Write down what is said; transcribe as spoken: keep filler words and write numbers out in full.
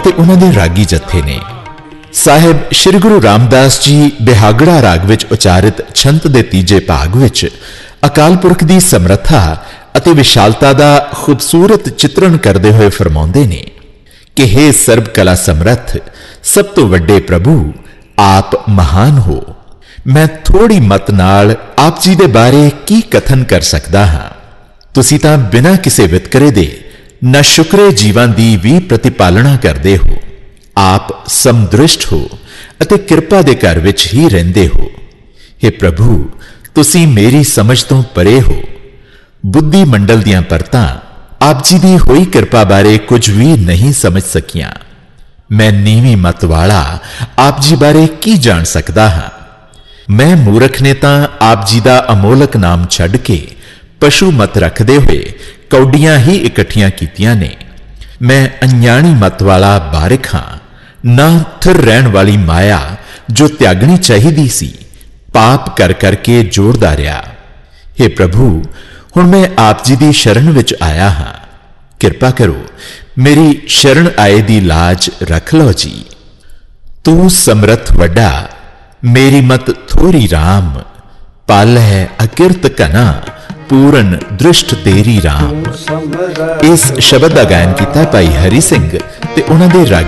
ਅਤੇ ਉਹਨਾਂ ਦੇ ਰਾਗੀ ਜਥੇ ਨੇ। ਸਾਹਿਬ ਸ਼੍ਰੀ ਗੁਰੂ ਰਾਮਦਾਸ ਜੀ ਬਿਹਾਗੜਾ ਰਾਗ ਵਿੱਚ ਉਚਾਰਿਤ ਛੰਤ ਦੇ ਤੀਜੇ ਭਾਗ ਵਿੱਚ ਅਕਾਲ ਪੁਰਖ ਦੀ ਸਮਰੱਥਾ ਅਤੇ ਵਿਸ਼ਾਲਤਾ ਦਾ ਖੂਬਸੂਰਤ ਚਿਤਰਣ ਕਰਦੇ ਹੋਏ ਫਰਮਾਉਂਦੇ ਨੇ ਕਿ हे ਸਰਬ ਕਲਾ ਸਮਰੱਥ, ਸਭ ਤੋਂ ਵੱਡੇ ਪ੍ਰਭੂ, ਆਪ ਮਹਾਨ ਹੋ। ਮੈਂ ਥੋੜੀ ਮਤ ਨਾਲ ਆਪ ਜੀ ਦੇ ਬਾਰੇ ਕੀ ਕਥਨ ਕਰ ਸਕਦਾ ਹਾਂ। ਤੁਸੀਂ ਤਾਂ ਬਿਨਾਂ ਕਿਸੇ ਵਿਤਕਰੇ ਦੇ ਨਾ ਸ਼ੁਕਰੇ ਜੀਵਾਂ ਦੀ ਵੀ ਪ੍ਰਤੀਪਾਲਣਾ ਕਰਦੇ ਹੋ। ਆਪ ਸਮਦ੍ਰਿਸ਼ਟ ਹੋ ਅਤੇ ਕਿਰਪਾ ਦੇ ਘਰ ਵਿੱਚ ਹੀ ਰਹਿੰਦੇ ਹੋ। हे ਪ੍ਰਭੂ, ਤੁਸੀਂ ਮੇਰੀ ਸਮਝ ਤੋਂ ਪਰੇ ਹੋ। ਬੁੱਧੀ ਮੰਡਲ ਦੀਆਂ ਪਰਤਾਂ ਆਪ ਜੀ ਦੀ ਹੋਈ ਕਿਰਪਾ ਬਾਰੇ ਕੁਝ ਵੀ ਨਹੀਂ ਸਮਝ ਸਕੀਆਂ। ਮੈਂ ਨੀਵੀਂ ਮਤ ਵਾਲਾ ਆਪ ਜੀ ਬਾਰੇ ਕੀ ਜਾਣ ਸਕਦਾ ਹਾਂ। ਮੈਂ ਮੂਰਖ ਨੇ ਤਾਂ ਆਪ ਜੀ ਦਾ ਅਮੋਲਕ ਨਾਮ ਛੱਡ ਕੇ ਪਸ਼ੂ ਮਤ ਰੱਖਦੇ ਹੋਏ ਕੌਡੀਆਂ ਹੀ ਇਕੱਠੀਆਂ ਕੀਤੀਆਂ ਨੇ। ਮੈਂ ਅਣਜਾਣੀ ਮਤ ਵਾਲਾ ਬਾਰਿਕ ਹਾਂ, ਨਾ ਥਿਰ ਰਹਿਣ ਵਾਲੀ ਮਾਇਆ ਜੋ ਤਿਆਗਣੀ ਚਾਹੀਦੀ ਸੀ, ਪਾਪ ਕਰ ਕਰਕੇ ਜੋੜਦਾ ਰਿਹਾ। हे ਪ੍ਰਭੂ, ਹੁਣ ਮੈਂ ਆਪ ਜੀ ਦੀ ਸ਼ਰਨ ਵਿੱਚ ਆਇਆ ਹਾਂ। ਕਿਰਪਾ ਕਰੋ, ਮੇਰੀ ਸ਼ਰਨ ਆਏ ਦੀ ਲਾਜ ਰੱਖ ਲਓ ਜੀ। ਤੂੰ ਸਮਰੱਥ ਵੱਡਾ, ਮੇਰੀ ਮਤ ਥੋੜੀ ਰਾਮ, ਪਲ ਹੈ ਅਕਿਰਤ ਕਨਾ, ਪੂਰਨ ਦ੍ਰਿਸ਼ਟ ਤੇਰੀ ਰਾਮ। ਇਸ ਸ਼ਬਦ ਦਾ ਗਾਇਨ ਕੀਤਾ ਭਾਈ ਹਰੀ ਸਿੰਘ ਤੇ ਉਹਨਾਂ ਦੇ ਰਾਗੀ